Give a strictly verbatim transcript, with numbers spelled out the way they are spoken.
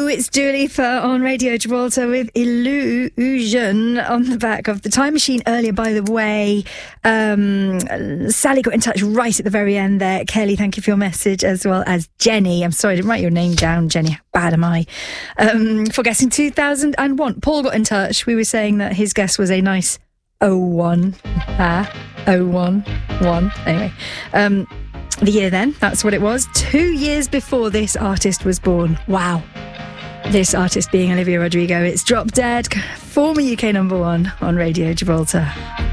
it's Dua Lipa on Radio Gibraltar with Illusion on the back of the Time Machine earlier, by the way. Um, Sally got in touch right at the very end there. Kelly, thank you for your message, as well as Jenny. I'm sorry, I didn't write your name down, Jenny. How bad am I? Um, for guessing two thousand one. Paul got in touch. We were saying that his guess was a nice oh one. Ah, oh one. One. Anyway. Um... The year then, that's what it was. Two years before this artist was born. Wow. This artist being Olivia Rodrigo. It's Drop Dead, former U K number one on Radio Gibraltar.